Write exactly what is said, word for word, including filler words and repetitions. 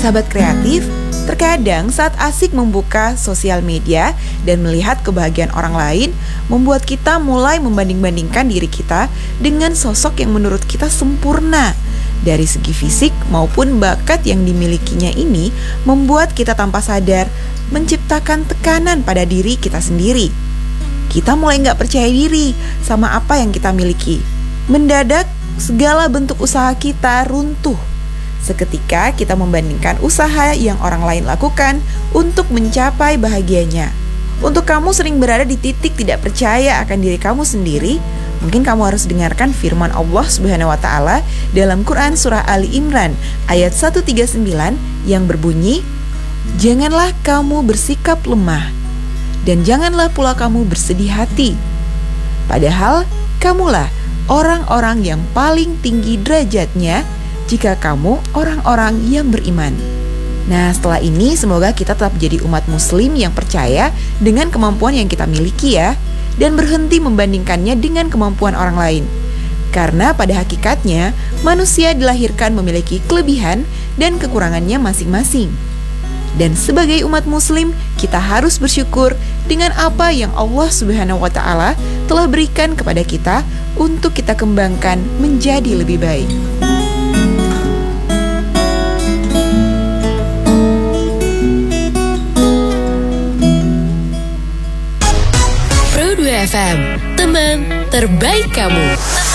Sahabat kreatif, terkadang saat asik membuka sosial media dan melihat kebahagiaan orang lain, membuat kita mulai membanding-bandingkan diri kita dengan sosok yang menurut kita sempurna. Dari segi fisik maupun bakat yang dimilikinya ini membuat kita tanpa sadar menciptakan tekanan pada diri kita sendiri. Kita mulai gak percaya diri sama apa yang kita miliki. Mendadak segala bentuk usaha kita runtuh. Seketika kita membandingkan usaha yang orang lain lakukan untuk mencapai bahagianya. Untuk kamu sering berada di titik tidak percaya akan diri kamu sendiri, mungkin kamu harus dengarkan firman Allah Subhanahu wa taala dalam Quran surah Ali Imran ayat seratus tiga puluh sembilan yang berbunyi, "Janganlah kamu bersikap lemah dan janganlah pula kamu bersedih hati. Padahal kamulah orang-orang yang paling tinggi derajatnya jika kamu orang-orang yang beriman." Nah, setelah ini semoga kita tetap jadi umat muslim yang percaya dengan kemampuan yang kita miliki ya, dan berhenti membandingkannya dengan kemampuan orang lain. Karena pada hakikatnya manusia dilahirkan memiliki kelebihan dan kekurangannya masing-masing. Dan sebagai umat muslim, kita harus bersyukur dengan apa yang Allah Subhanahu wa taala telah berikan kepada kita untuk kita kembangkan menjadi lebih baik. Pro dua F M, teman terbaik kamu.